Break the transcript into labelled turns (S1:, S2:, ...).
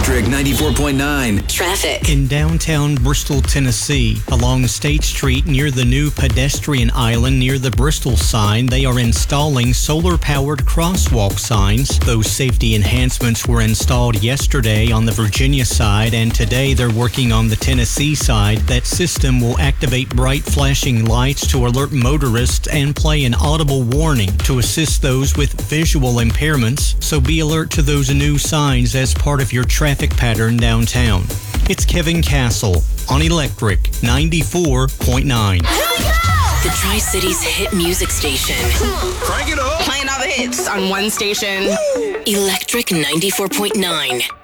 S1: Electric 94.9.
S2: Traffic.
S3: In downtown Bristol, Tennessee, along State Street near the new pedestrian island near the Bristol sign, they are installing solar-powered crosswalk signs. Those safety enhancements were installed yesterday on the Virginia side, and today they're working on the Tennessee side. That system will activate bright flashing lights to alert motorists and play an audible warning to assist those with visual impairments, so be alert to those new signs as part of your traffic pattern downtown. It's Kevin Castle on Electric 94.9.
S2: The Tri-Cities hit music station.
S4: Crank it up.
S5: Playing all the hits on one station.
S2: Electric 94.9.